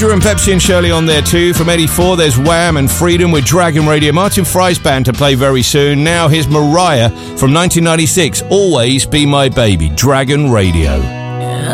And Pepsi and Shirley on there too. From 84, there's Wham and Freedom with Dragon Radio. Martin Fry's band to play very soon. Now here's Mariah from 1996, Always Be My Baby, Dragon Radio.